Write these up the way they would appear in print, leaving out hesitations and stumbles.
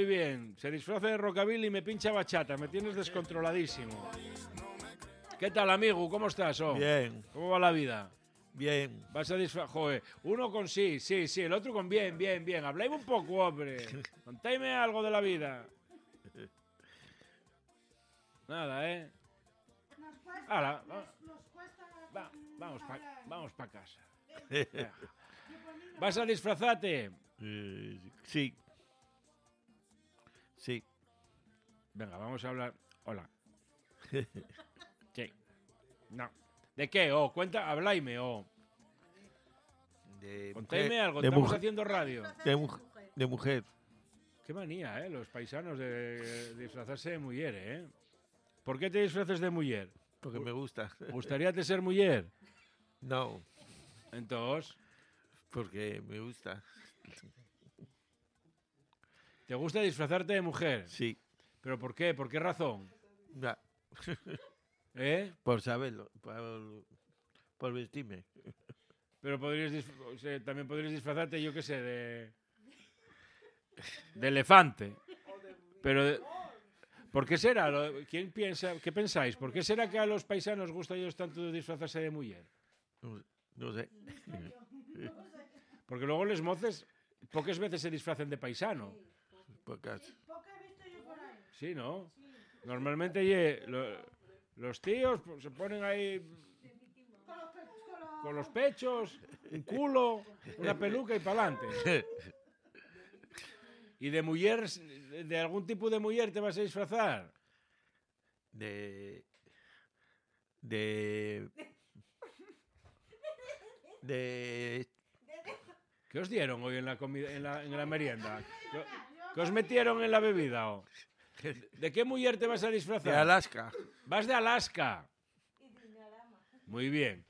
muy bien. Se disfraza de rockabilly y me pincha bachata. Me tienes descontroladísimo. ¿Qué tal, amigo? ¿Cómo estás? Bien, ¿Cómo va la vida? bien. Vas a disfrazar... Joder, uno con sí, el otro con bien. Habláis un poco, hombre. Contadme algo de la vida. Nada, ¿eh? Hala, vamos pa casa. Venga. ¿Vas a disfrazarte? Sí. Sí. Venga, vamos a hablar... Hola. Sí. No. ¿De qué? Cuenta, hablaime, Contadme algo, estamos haciendo radio. De mujer. Qué manía, los paisanos de disfrazarse de mujer, ¿eh? ¿Por qué te disfrazas de mujer? Porque me gusta. ¿Gustaríate ser mujer? No, Entonces, porque me gusta. ¿te gusta disfrazarte de mujer? Sí. ¿Pero por qué? ¿Por qué razón? Ya. ¿Eh? Por saberlo. Por vestirme. Pero también podrías disfrazarte, yo qué sé, de elefante. Pero, ¿por qué será? ¿Qué pensáis? ¿Por qué será que a los paisanos gusta a ellos tanto disfrazarse de mujer? No sé. Porque luego les moces pocas veces se disfrazan de paisano. Pocas. Sí, ¿no? Normalmente los tíos se ponen ahí con los pechos, un culo, una peluca y pa'lante. ¿Y de mujer, de algún tipo de mujer te vas a disfrazar? De ¿Qué os dieron hoy en la comida, en la merienda? ¿Qué os metieron en la bebida? ¿De qué mujer te vas a disfrazar? de Alaska. Vas de Alaska. Muy bien.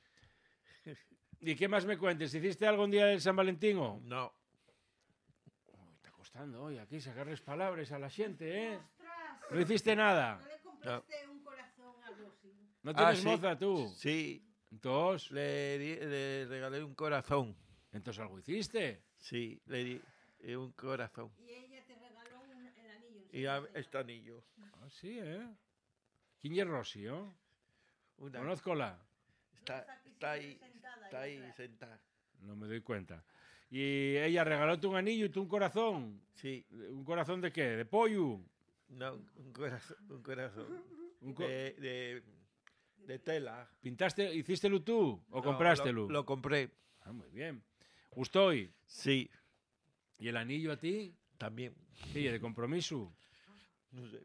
¿Y qué más me cuentes? ¿Hiciste algún día del San Valentín? No. Está costando hoy aquí sacarles palabras a la gente, ¿eh? ¿No hiciste nada? ¿No le compraste un corazón a Rosy? ¿No tienes sí. moza tú? Sí. Entonces Le regalé un corazón. algo hiciste. Sí, le di un corazón. Y ella te regaló el anillo. Y este anillo. Ah, sí, ¿eh? ¿Quién es Rosy, Una. Conózcola. Está ahí sentada. No me doy cuenta. ¿Y ella regalóte un anillo y tú un corazón? Sí. ¿Un corazón de qué? ¿De pollo? No, un corazón. Un co- De tela. ¿Pintaste, hicístelo tú o No, comprástelo? Lo compré. Ah, muy bien. ¿Gustó? ¿Y Sí, el anillo a ti? también. ¿Qué? ¿De compromiso? No sé.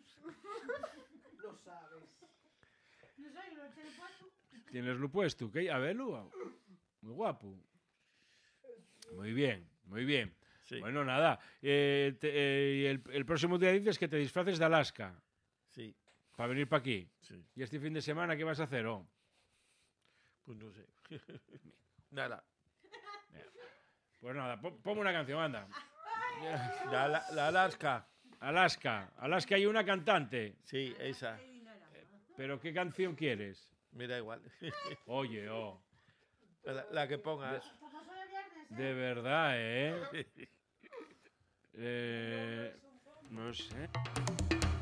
Lo sabes. No sé, lo tiene puesto. ¿Tienes lo puesto? ¿Qué? A verlo. Muy guapo. Muy bien, muy bien. Sí. Bueno, nada. Y el próximo día dices que te disfraces de Alaska Sí. para venir para aquí. Sí. ¿Y este fin de semana qué vas a hacer? Pues no sé. Nada. Pues nada, ponme una canción, anda. La Alaska. Alaska hay una cantante. Sí, esa. ¿Pero qué canción quieres? Me da igual. Oye, La que pongas. de verdad, no sé.